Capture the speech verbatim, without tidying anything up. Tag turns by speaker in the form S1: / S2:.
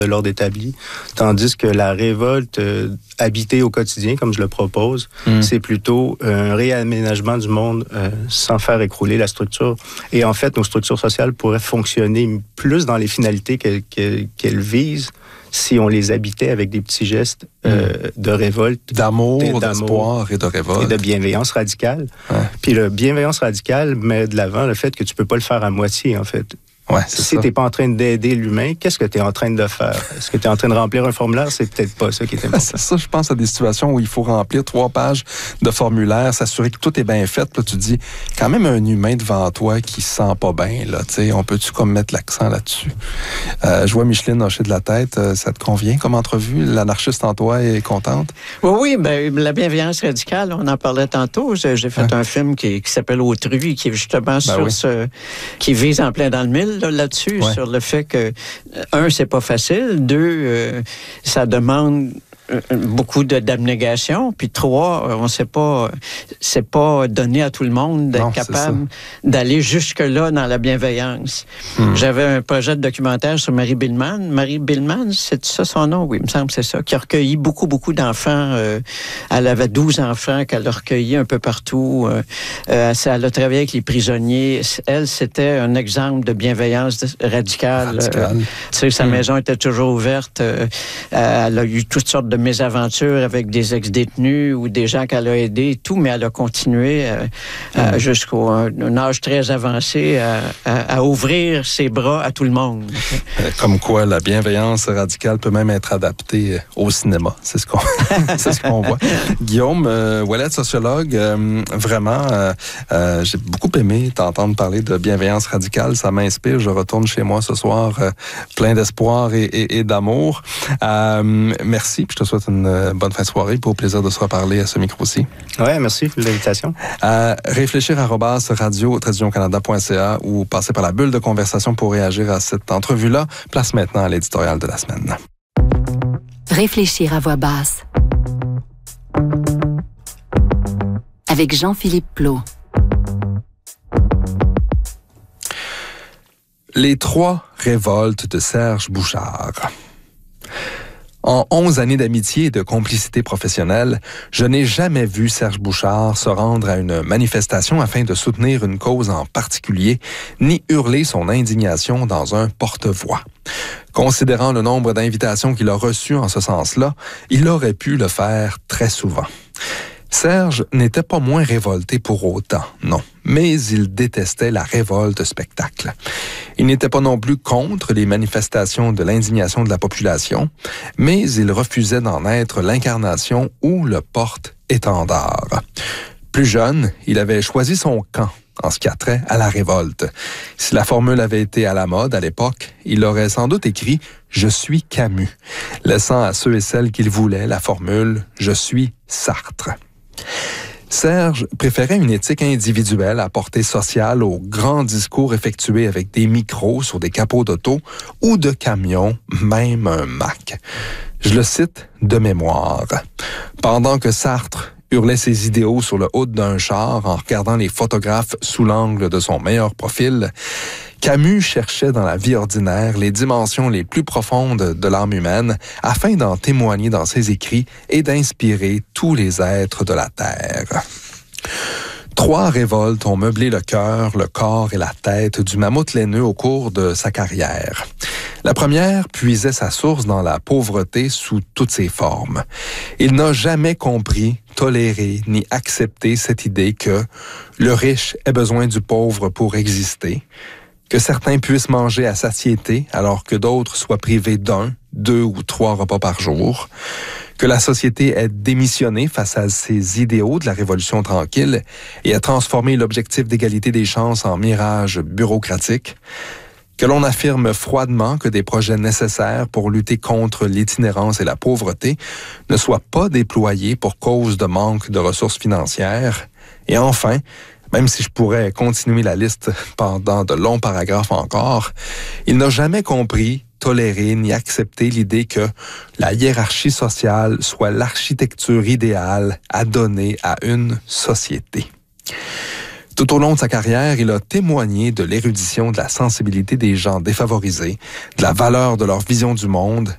S1: de l'ordre établi, tandis que la révolte euh, habitée au quotidien, comme je le propose, mmh. c'est plutôt un réaménagement du monde euh, sans faire écrouler la structure. Et en fait, nos structures sociales pourraient fonctionner plus dans les finalités qu'elles, qu'elles, qu'elles visent si on les habitait avec des petits gestes euh, mmh. de révolte.
S2: D'amour,
S1: d'amour,
S2: d'espoir et de révolte.
S1: Et de bienveillance radicale. Ouais. Puis la bienveillance radicale met de l'avant le fait que tu peux pas le faire à moitié, en fait.
S2: Ouais,
S1: si tu n'es pas en train d'aider l'humain, qu'est-ce que tu es en train de faire? Est-ce que tu es en train de remplir un formulaire? C'est peut-être pas ça qui est important.
S2: C'est ça, je pense à des situations où il faut remplir trois pages de formulaire, s'assurer que tout est bien fait. Puis là, tu te dis, quand même un humain devant toi qui se sent pas bien, là, tu sais, on peut-tu comme mettre l'accent là-dessus? Euh, je vois Micheline hocher de la tête. Ça te convient comme entrevue? L'anarchiste en toi est contente?
S3: Oui, oui, ben, la bienveillance radicale, on en parlait tantôt. J'ai, j'ai fait ouais. un film qui, qui s'appelle Autrui, qui est justement ben sur oui. ce... qui vise en plein dans le mille, là, là-dessus. Ouais. Sur le fait que, un, c'est pas facile, deux, euh, ça demande beaucoup de, d'abnégation, puis trois, on sait pas, c'est pas donné à tout le monde d'être non, capable d'aller jusque-là dans la bienveillance. Hum. J'avais un projet de documentaire sur Marie Billman. Marie Billman, c'est ça son nom? Oui, il me semble que c'est ça, qui a recueilli beaucoup, beaucoup d'enfants. Euh, elle avait douze enfants qu'elle a recueillis un peu partout. Euh, euh, elle a travaillé avec les prisonniers. Elle, c'était un exemple de bienveillance radicale.
S2: radicale.
S3: Euh, tu sais, sa hum. maison était toujours ouverte. Euh, elle a eu toutes sortes de mes aventures avec des ex-détenus ou des gens qu'elle a aidés, tout, mais elle a continué euh, mmh. euh, jusqu'à un âge très avancé à, à, à ouvrir ses bras à tout le monde.
S2: Comme quoi, la bienveillance radicale peut même être adaptée au cinéma. C'est ce qu'on, c'est ce qu'on voit. Guillaume euh, Ouellet, sociologue, euh, vraiment, euh, euh, j'ai beaucoup aimé t'entendre parler de bienveillance radicale. Ça m'inspire. Je retourne chez moi ce soir euh, plein d'espoir et, et, et d'amour. Euh, merci. Puis je te souhaite une bonne fin de soirée. Pour plaisir de se reparler à ce micro-ci.
S1: Oui, merci pour l'invitation.
S2: À réfléchir arobase radio traduction canada point c a ou passer par la bulle de conversation pour réagir à cette entrevue-là. Place maintenant à l'éditorial de la semaine.
S4: Réfléchir à voix basse. Avec Jean-Philippe Plot.
S2: Les trois révoltes de Serge Bouchard. En onze années d'amitié et de complicité professionnelle, je n'ai jamais vu Serge Bouchard se rendre à une manifestation afin de soutenir une cause en particulier, ni hurler son indignation dans un porte-voix. Considérant le nombre d'invitations qu'il a reçues en ce sens-là, il aurait pu le faire très souvent. Serge n'était pas moins révolté pour autant, non, mais il détestait la révolte spectacle. Il n'était pas non plus contre les manifestations de l'indignation de la population, mais il refusait d'en être l'incarnation ou le porte-étendard. Plus jeune, il avait choisi son camp en ce qui a trait à la révolte. Si la formule avait été à la mode à l'époque, il aurait sans doute écrit « Je suis Camus », laissant à ceux et celles qu'il voulait la formule « Je suis Sartre ». Serge préférait une éthique individuelle à portée sociale aux grands discours effectués avec des micros sur des capots d'auto ou de camions, même un Mac. Je le cite de mémoire. Pendant que Sartre hurlait ses idéaux sur le haut d'un char en regardant les photographes sous l'angle de son meilleur profil, Camus cherchait dans la vie ordinaire les dimensions les plus profondes de l'âme humaine afin d'en témoigner dans ses écrits et d'inspirer tous les êtres de la Terre. Trois révoltes ont meublé le cœur, le corps et la tête du mammouth laineux au cours de sa carrière. La première puisait sa source dans la pauvreté sous toutes ses formes. Il n'a jamais compris, toléré ni accepté cette idée que le riche ait besoin du pauvre pour exister, que certains puissent manger à satiété alors que d'autres soient privés d'un, deux ou trois repas par jour, que la société ait démissionné face à ses idéaux de la Révolution tranquille et a transformé l'objectif d'égalité des chances en mirage bureaucratique, que l'on affirme froidement que des projets nécessaires pour lutter contre l'itinérance et la pauvreté ne soient pas déployés pour cause de manque de ressources financières, et enfin, même si je pourrais continuer la liste pendant de longs paragraphes encore, il n'a jamais compris, toléré ni accepté l'idée que la hiérarchie sociale soit l'architecture idéale à donner à une société. Tout au long de sa carrière, il a témoigné de l'érudition, de la sensibilité des gens défavorisés, de la valeur de leur vision du monde